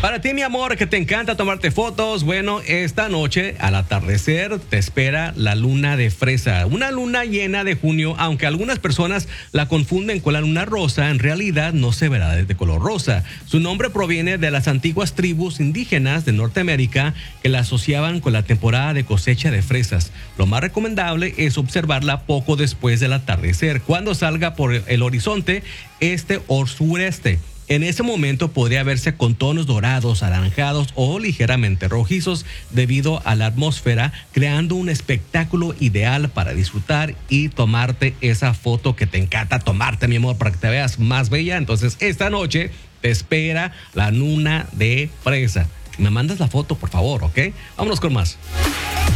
Para ti, mi amor, que te encanta tomarte fotos, bueno, esta noche al atardecer te espera la luna de fresa, una luna llena de junio, aunque algunas personas la confunden con la luna rosa, en realidad no se verá de color rosa. Su nombre proviene de las antiguas tribus indígenas de Norteamérica que la asociaban con la temporada de cosecha de fresas. Lo más recomendable es observarla poco después del atardecer, cuando salga por el horizonte este o sureste. En ese momento podría verse con tonos dorados, anaranjados o ligeramente rojizos debido a la atmósfera, creando un espectáculo ideal para disfrutar y tomarte esa foto que te encanta tomarte, mi amor, para que te veas más bella. Entonces, esta noche te espera la luna de fresa. Me mandas la foto, por favor, ¿ok? Vámonos con más.